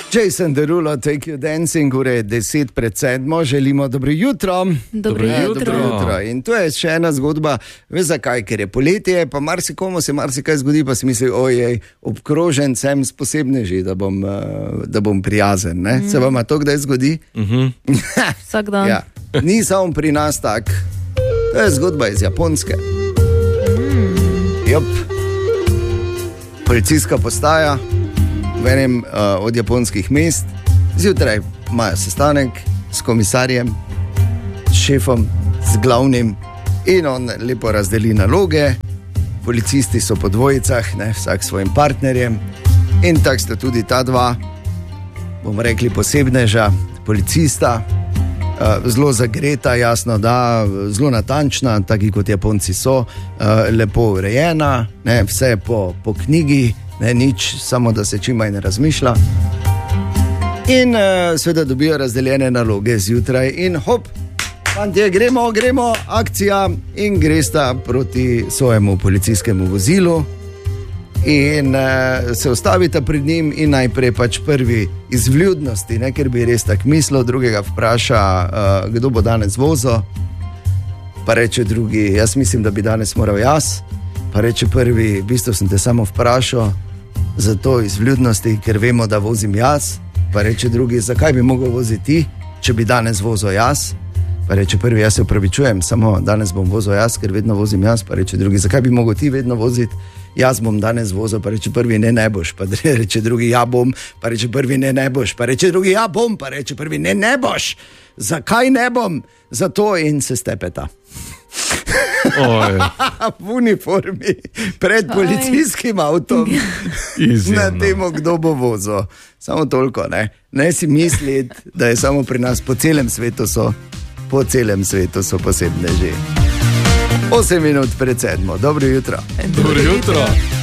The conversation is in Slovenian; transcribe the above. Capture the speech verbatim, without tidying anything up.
Jason Derulo, Take You Dancing, ure je deset pred sedmo, želimo dobro jutro. Dobro jutro. Dobro jutro. In to je še ena zgodba, veš zakaj, ker je poletje, pa marsikomu se marsikaj zgodi, pa si misli, ojej, obkrožen sem s posebneži, da bom, da bom prijazen. Ne? Mm. Se vam to kdaj zgodi? Mm-hmm. Vsak dan. Ja. Ni samo pri nas tak, to je zgodba iz Japonske. Mm. Jop. Policijska postaja v enem uh, od japonskih mest, zjutraj imajo sestanek s komisarjem, s šefom, z glavnim in on lepo razdeli naloge, policisti so po dvojicah, ne, vsak s svojim partnerjem in tako sta tudi ta dva, bomo rekli posebneža, policista, uh, zelo zagreta, jasno da, zelo natančna, taki kot Japonci so, uh, lepo urejena, ne, vse po, po knjigi, ne, nič, samo da se čim manj razmišlja. In uh, seveda dobijo razdeljene naloge zjutraj in hop, fantje, gremo, gremo, akcija in gresta proti svojemu policijskemu vozilu in uh, se ustavita pred njim in najprej pač prvi iz vljudnosti, ne, ker bi res tak mislil, drugega vpraša, uh, kdo bo danes vozil, pa reče drugi, jaz mislim, da bi danes moral jaz, pa reče prvi, v bistvu sem te samo vprašal, zato iz vljudnosti, ker vemo, da vozim jaz, pa reče drugi, zakaj bi mogel voziti ti, če bi danes vozil jaz, pa reče prvi, jaz se upravičujem, samo danes bom vozil jaz, ker vedno vozim jaz, pa reče drugi, zakaj bi mogel ti vedno voziti, jaz bom danes vozil, pa reče prvi, ne, ne boš, pa reče drugi, ja bom, pa reče prvi, ne, ne boš, pa reče drugi, ja bom, pa reče prvi, ne, ne boš, zakaj ne bom, zato in se stepeta. V uniformi pred policijskim avtom na temo, kdo bo vozil. Samo toliko, ne? Ne si misliti, da je samo pri nas, po celem svetu so, po celem svetu so posebneži. Osem minut pred sedmo. Dobro jutro. Dobro jutro.